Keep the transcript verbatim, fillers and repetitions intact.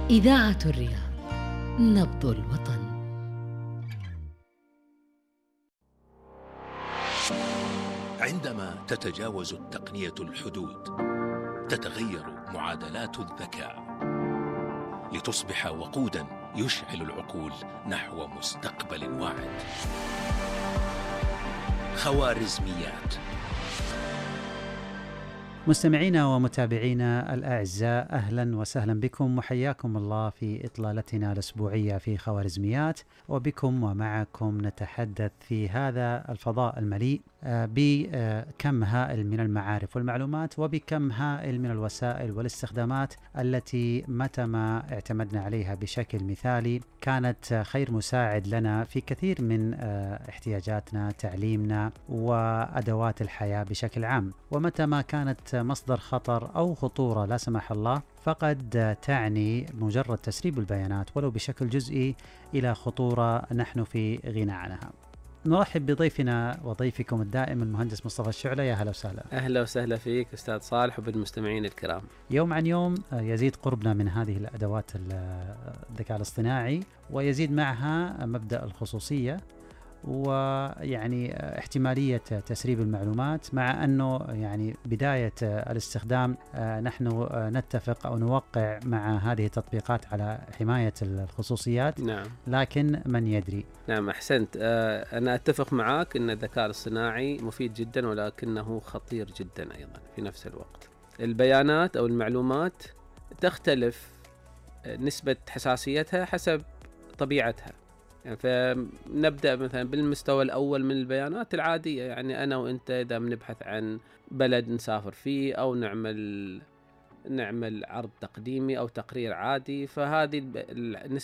إذاعة الرياض، نبض الوطن. عندما تتجاوز التقنية الحدود، تتغير معادلات الذكاء لتصبح وقوداً يشعل العقول نحو مستقبل واعد. خوارزميات. مستمعينا ومتابعينا الأعزاء، أهلا وسهلا بكم وحياكم الله في إطلالتنا الأسبوعية في خوارزميات، وبكم ومعكم نتحدث في هذا الفضاء المليء بكم هائل من المعارف والمعلومات، وبكم هائل من الوسائل والاستخدامات التي متى ما اعتمدنا عليها بشكل مثالي كانت خير مساعد لنا في كثير من احتياجاتنا، تعليمنا وأدوات الحياة بشكل عام. ومتى ما كانت مصدر خطر أو خطورة لا سمح الله، فقد تعني مجرد تسريب البيانات ولو بشكل جزئي إلى خطورة نحن في غنى عنها. نرحب بضيفنا وضيفكم الدائم المهندس مصطفى الشعلة. يا هلا وسهلا. أهلا وسهلا فيك أستاذ صالح وبالمستمعين الكرام. يوم عن يوم يزيد قربنا من هذه الأدوات الذكاء الاصطناعي، ويزيد معها مبدأ الخصوصية ويعني احتمالية تسريب المعلومات، مع أنه يعني بداية الاستخدام نحن نتفق أو نوقع مع هذه التطبيقات على حماية الخصوصيات. نعم. لكن من يدري. نعم أحسنت. أنا أتفق معك أن الذكاء الاصطناعي مفيد جدا، ولكنه خطير جدا أيضا في نفس الوقت. البيانات أو المعلومات تختلف نسبة حساسيتها حسب طبيعتها. يعني فنبدأ مثلا بالمستوى الأول من البيانات العادية، يعني أنا وإنت إذا بنبحث عن بلد نسافر فيه أو نعمل نعمل عرض تقديمي أو تقرير عادي، فهذه